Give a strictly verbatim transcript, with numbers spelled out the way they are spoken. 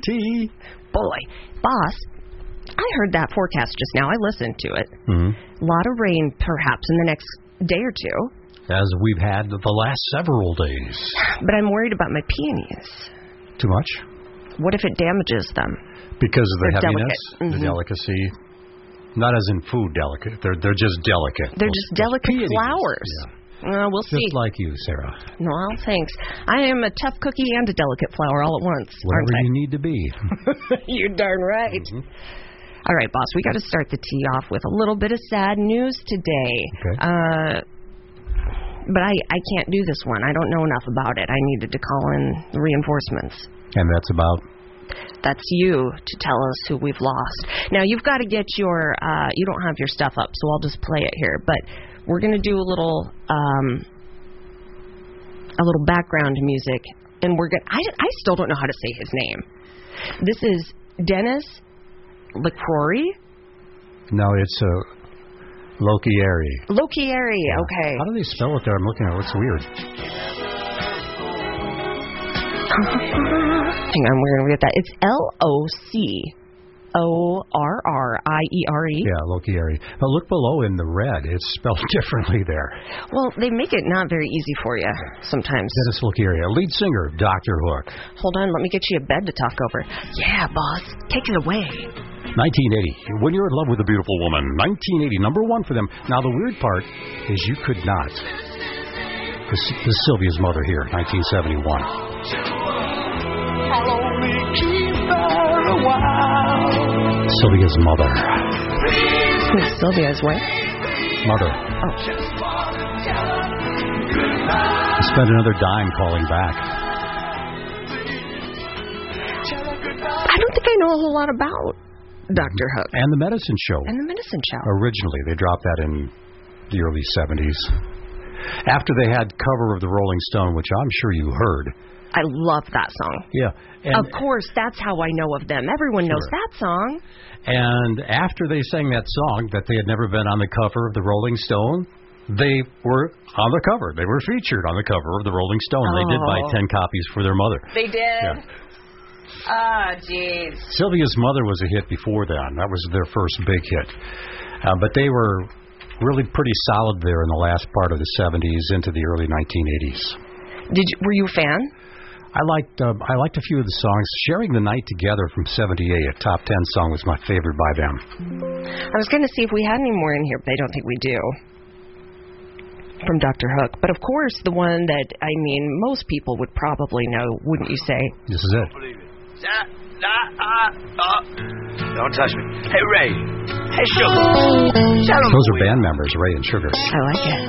Tea. Boy, boss, I heard that forecast just now. I listened to it. Mm-hmm. A lot of rain, perhaps, in the next day or two. As we've had the last several days. But I'm worried about my peonies. Too much? What if it damages them? Because of the They're heaviness, mm-hmm. the delicacy. Not as in food delicate. They're they're just delicate. They're those, just delicate peonies. flowers. Yeah. Uh, we'll just see. Just like you, Sarah. Well, thanks. I am a tough cookie and a delicate flower all at once. Whatever aren't I? you need to be. You're darn right. Mm-hmm. All right, boss, we got to start the tea off with a little bit of sad news today. Okay. Uh, but I, I can't do this one. I don't know enough about it. I needed to call in reinforcements. And that's about? That's you to tell us who we've lost. Now, you've got to get your, uh, you don't have your stuff up, so I'll just play it here. But we're going to do a little, um, a little background music. And we're going to, I, I still don't know how to say his name. This is Dennis LaCroix? No, it's uh, Lokieri. Lokieri, Yeah. okay. How do they spell it there? I'm looking at it. It's weird. Hang on, we're going to get that. It's L O C O R R I E R E. Yeah, Lokieri. But look below in the red. It's spelled differently there. Well, they make it not very easy for you sometimes. Dennis Lokieri, lead singer, Doctor Hook. Hold on, let me get you a bed to talk over. Yeah, boss. Take it away. nineteen eighty. When you're in love with a beautiful woman. nineteen eighty. Number one for them. Now, the weird part is you could not. This, this is Sylvia's mother here, nineteen seventy-one. I'll only keep her a while. Sylvia's mother. Who's Sylvia's wife? Mother. Oh, sure. I spent another dime calling back. I don't think I know a whole lot about Doctor Hook. And the Medicine Show. And the Medicine Show. Originally, they dropped that in the early seventies. After they had cover of the Rolling Stone, which I'm sure you heard. I love that song. Yeah. And of course, that's how I know of them. Everyone knows Sure. that song. And after they sang that song, that they had never been on the cover of the Rolling Stone, they were on the cover. They were featured on the cover of the Rolling Stone. Oh. They did buy ten copies for their mother. They did? Yeah. Ah, jeez. Sylvia's Mother was a hit before then. That was their first big hit. Uh, but they were really pretty solid there in the last part of the seventies into the early nineteen eighties. Did you, were you a fan? I liked uh, I liked a few of the songs. Sharing the Night Together from seventy-eight, a top ten song, was my favorite by them. I was going to see if we had any more in here, but I don't think we do. From Doctor Hook. But of course, the one that, I mean, most people would probably know, wouldn't you say? This is it. That, that, uh, uh. Don't touch me. Hey, Ray. Hey, Sugar. Tell 'em Those who are we band members, Ray and Sugar. I like it.